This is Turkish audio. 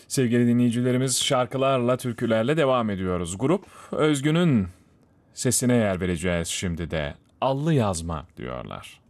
Sevgili dinleyicilerimiz, şarkılarla, türkülerle devam ediyoruz. Grup Özgün'ün sesine yer vereceğiz şimdi de. Allı yazma diyorlar.